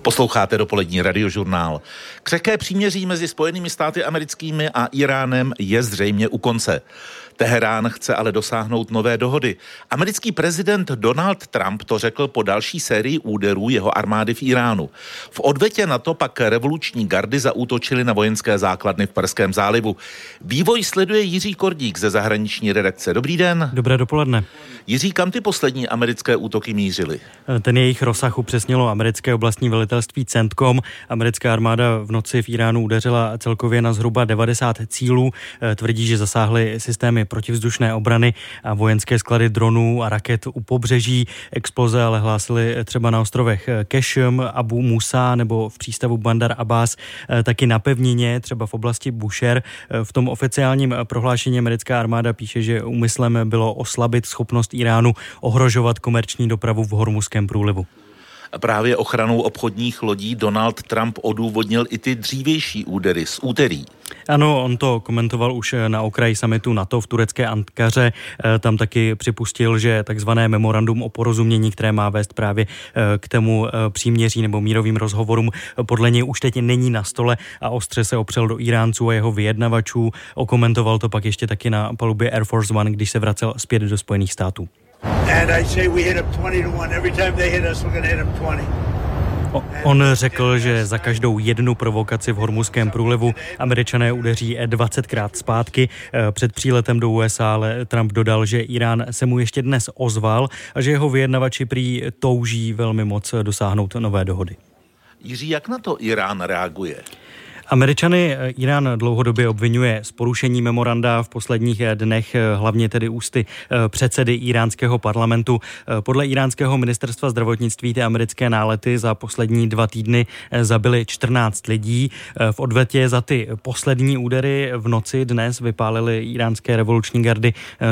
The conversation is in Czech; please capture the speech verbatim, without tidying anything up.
Posloucháte dopolední radiožurnál. Křehké příměří mezi Spojenými státy americkými a Iránem je zřejmě u konce. Teherán chce ale dosáhnout nové dohody. Americký prezident Donald Trump to řekl po další sérii úderů jeho armády v Iránu. V odvetě na to pak revoluční gardy zaútočily na vojenské základny v Perském zálivu. Vývoj sleduje Jiří Kordík ze zahraniční redakce. Dobrý den. Dobré dopoledne. Jiří, kam ty poslední americké útoky mířily? Ten jejich rozsah upřesnilo americké oblastní velitelství CENTCOM. Americká armáda v noci v Iránu udeřila celkově na zhruba devadesát cílů. Tvrdí, že zasáhly systémy protivzdušné obrany a vojenské sklady dronů a raket u pobřeží. Exploze ale hlásily třeba na ostrovech Kešm, Abu Musa nebo v přístavu Bandar Abbas, taky na pevnině, třeba v oblasti Bushehr. V tom oficiálním prohlášení americká armáda píše, že úmyslem bylo oslabit schopnost Iránu ohrožovat komerční dopravu v Hormuzském průlivu. Právě ochranou obchodních lodí Donald Trump odůvodnil i ty dřívější údery z úterý. Ano, on to komentoval už na okraji summitu NATO v turecké Ankaře. Tam taky připustil, že takzvané memorandum o porozumění, které má vést právě k tomu příměří nebo mírovým rozhovorům, podle něj už teď není na stole a ostře se opřel do Iránců a jeho vyjednavačů. Okomentoval to pak ještě taky na palubě Air Force One, když se vracel zpět do Spojených států. On řekl, že za každou jednu provokaci v Hormuzském průlivu Američané udeří dvacetkrát zpátky. Před příletem do U S A ale Trump dodal, že Irán se mu ještě dnes ozval a že jeho vyjednavači prý touží velmi moc dosáhnout nové dohody. Jiří, jak na to Irán reaguje? Američany Irán dlouhodobě obvinuje z porušení memoranda v posledních dnech, hlavně tedy ústy předsedy iránského parlamentu. Podle iránského ministerstva zdravotnictví ty americké nálety za poslední dva týdny zabily čtrnáct lidí. V odvetě za ty poslední údery v noci dnes vypálily iránské revoluční gardy